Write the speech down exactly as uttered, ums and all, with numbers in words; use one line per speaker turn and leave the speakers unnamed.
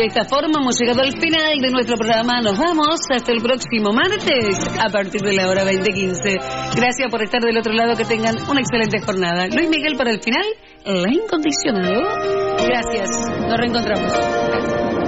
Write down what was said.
esta forma hemos llegado al final de nuestro programa. Nos vamos hasta el próximo martes a partir de la hora veinte quince. Gracias por estar del otro lado, que tengan una excelente jornada. Luis Miguel para el final, la incondicional. Gracias, nos reencontramos. Gracias.